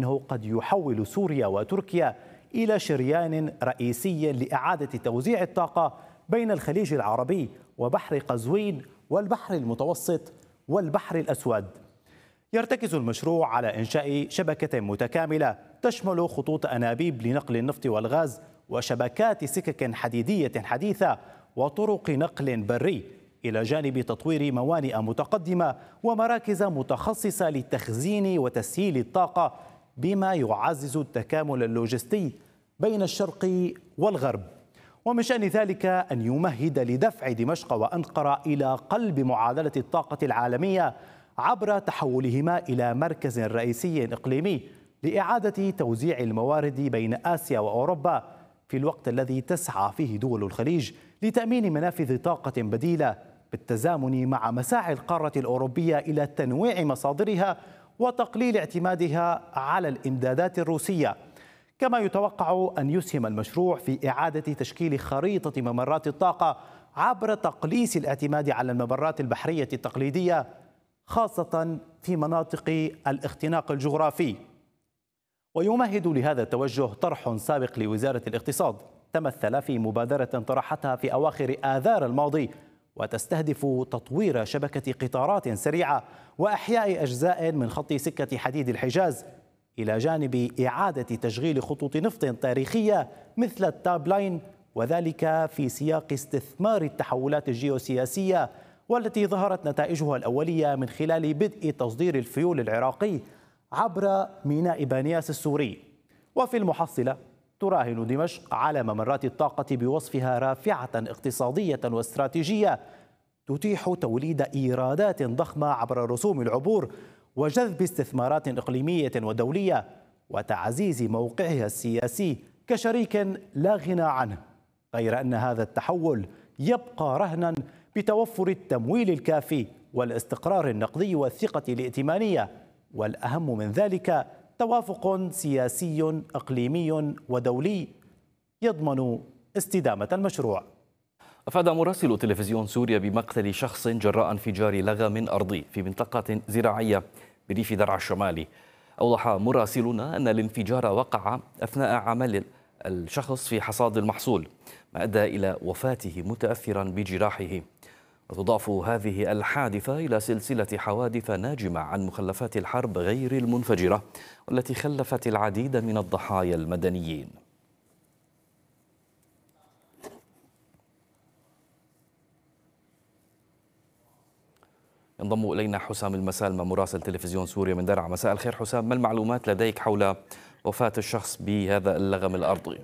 إنه قد يحول سوريا وتركيا إلى شريان رئيسي لإعادة توزيع الطاقة بين الخليج العربي وبحر قزوين والبحر المتوسط والبحر الأسود. يرتكز المشروع على إنشاء شبكة متكاملة تشمل خطوط أنابيب لنقل النفط والغاز وشبكات سكك حديدية حديثة وطرق نقل بري، إلى جانب تطوير موانئ متقدمة ومراكز متخصصة لتخزين وتسييل الطاقة، بما يعزز التكامل اللوجستي بين الشرق والغرب. ومن شأن ذلك أن يمهد لدفع دمشق وأنقرة إلى قلب معادلة الطاقة العالمية عبر تحولهما إلى مركز رئيسي إقليمي لإعادة توزيع الموارد بين آسيا وأوروبا، في الوقت الذي تسعى فيه دول الخليج لتأمين منافذ طاقة بديلة بالتزامن مع مساعي القارة الأوروبية إلى تنويع مصادرها وتقليل اعتمادها على الإمدادات الروسية. كما يتوقع أن يسهم المشروع في إعادة تشكيل خريطة ممرات الطاقة عبر تقليص الاعتماد على الممرات البحرية التقليدية، خاصة في مناطق الاختناق الجغرافي. ويمهد لهذا التوجه طرح سابق لوزارة الاقتصاد تمثل في مبادرة طرحتها في أواخر آذار الماضي، وتستهدف تطوير شبكة قطارات سريعة وأحياء أجزاء من خط سكة حديد الحجاز، إلى جانب إعادة تشغيل خطوط نفط تاريخية مثل التاب لاين، وذلك في سياق استثمار التحولات الجيوسياسية والتي ظهرت نتائجها الأولية من خلال بدء تصدير الفيول العراقي عبر ميناء بانياس السوري. وفي المحصلة تراهن دمشق على ممرات الطاقة بوصفها رافعة اقتصادية واستراتيجية تتيح توليد إيرادات ضخمة عبر رسوم العبور وجذب استثمارات إقليمية ودولية وتعزيز موقعها السياسي كشريك لا غنى عنه، غير أن هذا التحول يبقى رهنا بتوفر التمويل الكافي والاستقرار النقدي والثقة الائتمانية، والأهم من ذلك توافق سياسي إقليمي ودولي يضمن استدامة المشروع. أفاد مراسل تلفزيون سوريا بمقتل شخص جراء انفجار لغم أرضي في منطقة زراعية بريف درعا الشمالي. أوضح مراسلنا أن الانفجار وقع أثناء عمل الشخص في حصاد المحصول، ما أدى إلى وفاته متأثرا بجراحه. وتضاف هذه الحادثة إلى سلسلة حوادث ناجمة عن مخلفات الحرب غير المنفجرة والتي خلفت العديد من الضحايا المدنيين. ينضم إلينا حسام المسالمة مراسل تلفزيون سوريا من درعا. مساء الخير حسام، ما المعلومات لديك حول وفاة الشخص بهذا اللغم الأرضي؟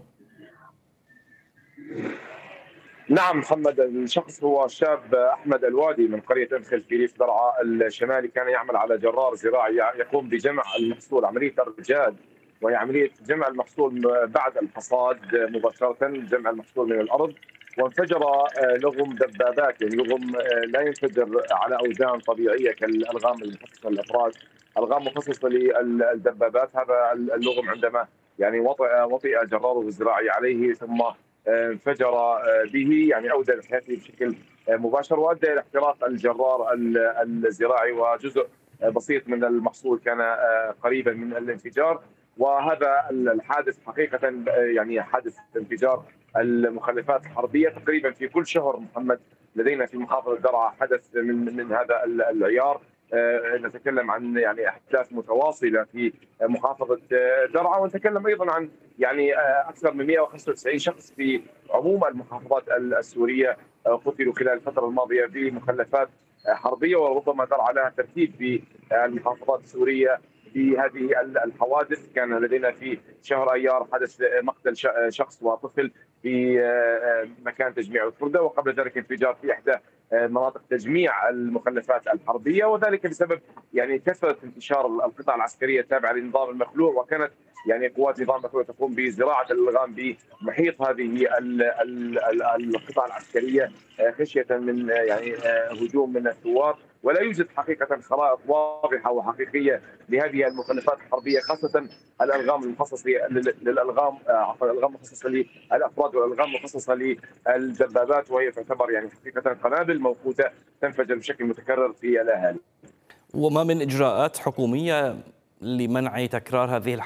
نعم محمد، الشخص هو الشاب أحمد الوادي من قرية أنخل في ريف درعا الشمالي، كان يعمل على جرار زراعي يقوم بجمع المحصول، عملية الرجاد، وهي عملية جمع المحصول بعد الحصاد مباشرة، جمع المحصول من الأرض. وانفجر لغم دبابات، يعني لغم لا ينفجر على أوزان طبيعية كالألغام المخصصة للأفراد، ألغام مخصصة للدبابات. هذا اللغم عندما يعني وطئ جراره الزراعي عليه ثم انفجر به، يعني أودى لحياته بشكل مباشر وأدى إلى احتراق الجرار الزراعي، وجزء بسيط من المحصول كان قريبا من الانفجار. وهذا الحادث حقيقة يعني حادث انفجار المخلفات الحربية تقريبا في كل شهر محمد لدينا في محافظة درعا حدث من هذا العيار. نتكلم عن يعني احداث متواصله في محافظه درعا، ونتكلم ايضا عن يعني اكثر من 195 شخص في عموم المحافظات السوريه قتلوا خلال الفتره الماضيه في مخلفات حربيه، وربما درعا لها ترتيب في المحافظات السوريه في هذه الحوادث. كان لدينا في شهر ايار حدث مقتل شخص وطفل في مكان تجميع الخردة، وقبل ذلك انفجار في احدى مناطق تجميع المخلفات الحربيه، وذلك بسبب يعني كثره انتشار القطع العسكريه التابعه للنظام المخلوع، وكانت يعني قوات نظام المخلوع تقوم بزراعه الالغام بمحيط هذه القطع العسكريه خشيه من يعني هجوم من الثوار. ولا يوجد حقيقه خرائط واضحه وحقيقيه لهذه المخلفات الحربيه، خاصه الالغام المخصصه للالغام الالغام المخصصه للافراد والالغام المخصصه للدبابات، وهي تعتبر يعني حقيقه قنابل موقوته تنفجر بشكل متكرر في الاهالي. وما من اجراءات حكوميه لمنع تكرار هذه الحوادث